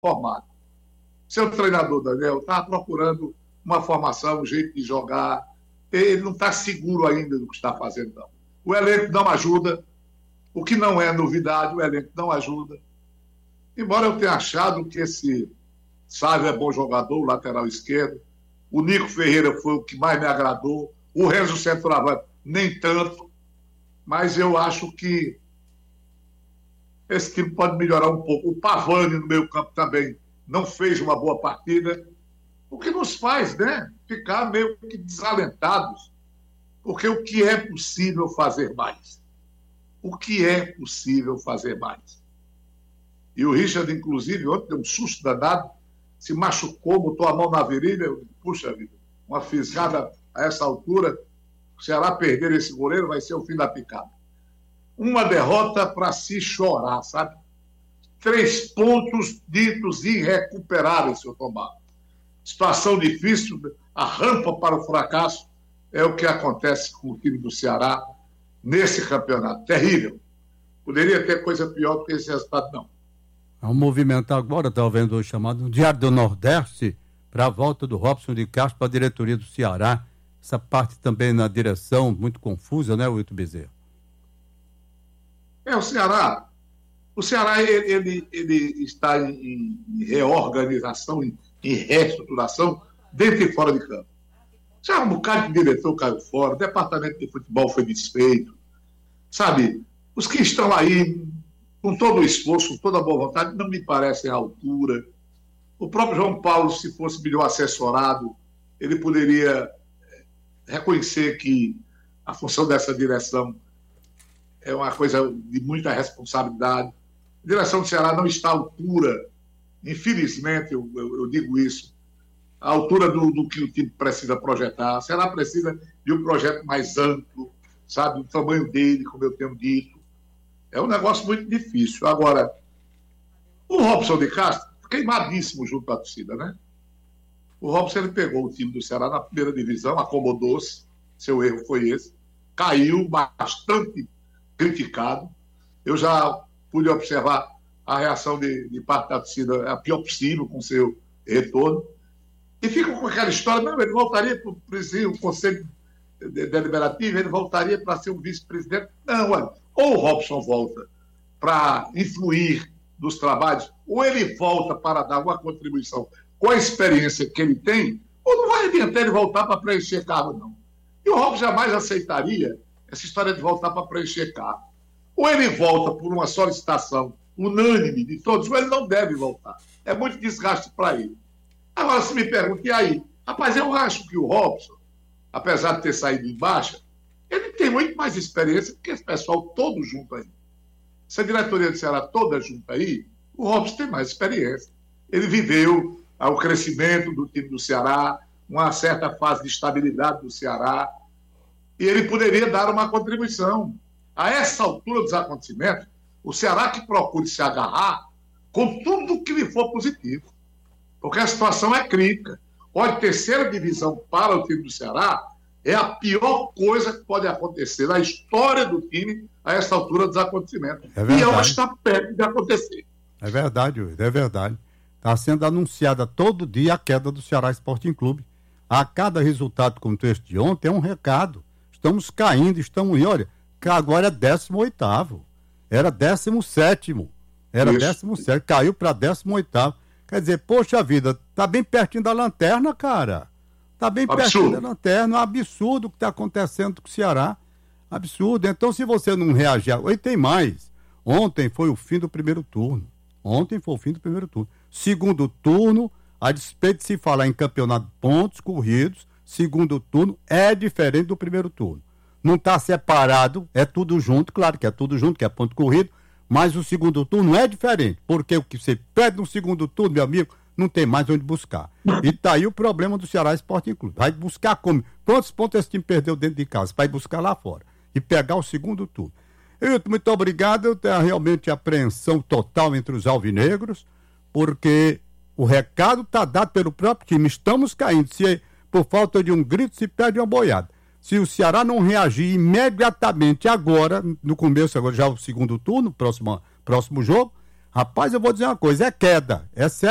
formado. Seu treinador, Daniel, está procurando uma formação, um jeito de jogar. Ele não está seguro ainda do que está fazendo, não. O elenco não ajuda. O que não é novidade, o elenco não ajuda. Embora eu tenha achado que esse Sávio é bom jogador, o lateral esquerdo. O Nico Ferreira foi o que mais me agradou. O Renzo centroavante, nem tanto. Mas eu acho que esse time pode melhorar um pouco. O Pavani no meio campo também não fez uma boa partida. O que nos faz, né, ficar meio que desalentados. Porque o que é possível fazer mais? O que é possível fazer mais? E o Richard, inclusive, ontem deu um susto danado, se machucou, botou a mão na virilha. Puxa vida, uma fisgada a essa altura. O Ceará perder esse goleiro vai ser o fim da picada. Uma derrota para se chorar, sabe? 3 pontos ditos irrecuperáveis, seu Tomás. Situação difícil, a rampa para o fracasso é o que acontece com o time do Ceará nesse campeonato. Terrível. Poderia ter coisa pior do que esse resultado, não. Há um movimento agora, está vendo hoje, chamado Diário do Nordeste, para a volta do Robson de Castro para a diretoria do Ceará. Essa parte também na direção, muito confusa, né, Wilton Bezerra? O Ceará ele está em reorganização, em reestruturação, dentro e fora de campo. Já um bocado de diretor caiu fora, o departamento de futebol foi desfeito, sabe? Os que estão aí, com todo o esforço, com toda a boa vontade, não me parecem à altura. O próprio João Paulo, se fosse melhor assessorado, ele poderia reconhecer que a função dessa direção é uma coisa de muita responsabilidade. A direção do Ceará não está à altura, infelizmente, eu digo isso, à altura do que o time precisa projetar. O Ceará precisa de um projeto mais amplo, sabe, do tamanho dele, como eu tenho dito. É um negócio muito difícil. Agora, o Robson de Castro, queimadíssimo junto à torcida, né? O Robson, ele pegou o time do Ceará na primeira divisão, acomodou-se, seu erro foi esse, caiu bastante criticado. Eu já pude observar a reação de parte da torcida, a pior possível, com seu retorno. E fica com aquela história, não, ele voltaria para o Conselho Deliberativo, ele voltaria para ser um vice-presidente. Não, olha, ou o Robson volta para influir nos trabalhos, ou ele volta para dar uma contribuição com a experiência que ele tem, ou não vai adiantar ele voltar para preencher cargo, não. E o Robson jamais aceitaria essa história de voltar para preencher cargo. Ou ele volta por uma solicitação unânime de todos, ou ele não deve voltar. É muito desgaste para ele. Agora, se me pergunta, e aí? Rapaz, eu acho que o Robson, apesar de ter saído em baixa, ele tem muito mais experiência do que esse pessoal todo junto aí. Essa diretoria do Ceará toda junto aí, o Robson tem mais experiência. Ele viveu o crescimento do time do Ceará, uma certa fase de estabilidade do Ceará, e ele poderia dar uma contribuição. A essa altura dos acontecimentos, o Ceará que procure se agarrar com tudo que lhe for positivo. Porque a situação é crítica. Olha, terceira divisão para o time do Ceará é a pior coisa que pode acontecer na história do time a essa altura dos acontecimentos. E ela está perto de acontecer. É verdade, Wilton, é verdade. Está sendo anunciada todo dia a queda do Ceará Sporting Clube. A cada resultado como este de ontem é um recado. Estamos caindo, e olha, que agora é 18º. Era 17º. Era 17º, caiu para 18º. Quer dizer, poxa vida, tá bem pertinho da lanterna, cara. Tá bem pertinho da lanterna. É um absurdo o que está acontecendo com o Ceará. Absurdo. Então, se você não reagir... E tem mais. Ontem foi o fim do primeiro turno. Segundo turno, a despeito de se falar em campeonato de pontos corridos, segundo turno é diferente do primeiro turno. Não está separado, é tudo junto, claro que é tudo junto, que é ponto corrido, mas o segundo turno é diferente, porque o que você pede no segundo turno, meu amigo, não tem mais onde buscar. E tá aí o problema do Ceará Sporting Clube. Vai buscar como? Quantos pontos esse time perdeu dentro de casa? Vai buscar lá fora e pegar o segundo turno. Hilton, muito obrigado. Eu tenho realmente apreensão total entre os alvinegros, porque o recado está dado pelo próprio time. Estamos caindo. Se por falta de um grito se perde uma boiada. Se o Ceará não reagir imediatamente agora, no começo, agora já o segundo turno, próximo jogo, rapaz, eu vou dizer uma coisa, é queda. É sério.